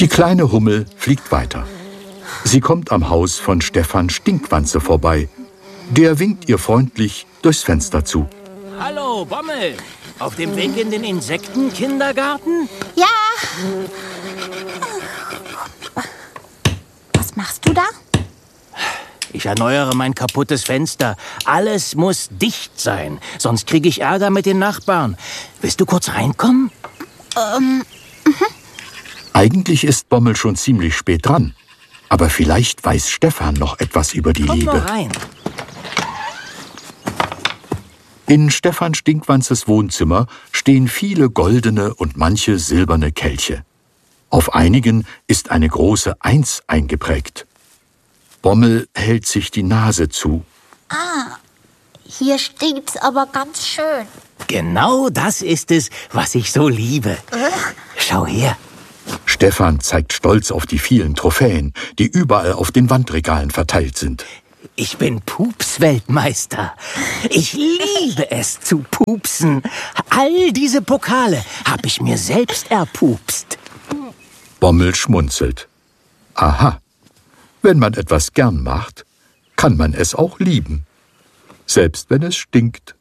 Die kleine Hummel fliegt weiter. Sie kommt am Haus von Stefan Stinkwanze vorbei. Der winkt ihr freundlich durchs Fenster zu. Hallo, Bommel. Auf dem Weg in den Insektenkindergarten? Ja. Was machst du da? Ich erneuere mein kaputtes Fenster. Alles muss dicht sein, sonst kriege ich Ärger mit den Nachbarn. Willst du kurz reinkommen? Eigentlich ist Bommel schon ziemlich spät dran. Aber vielleicht weiß Stefan noch etwas über die Liebe. Komm nur rein. In Stefan Stinkwanzes Wohnzimmer stehen viele goldene und manche silberne Kelche. Auf einigen ist eine große 1 eingeprägt. Bommel hält sich die Nase zu. Hier stinkt's aber ganz schön. Genau das ist es, was ich so liebe. Schau her. Stefan zeigt stolz auf die vielen Trophäen, die überall auf den Wandregalen verteilt sind. Ich bin Pups-Weltmeister. Ich liebe es zu pupsen. All diese Pokale habe ich mir selbst erpupst. Bommel schmunzelt. Aha, wenn man etwas gern macht, kann man es auch lieben. Selbst wenn es stinkt.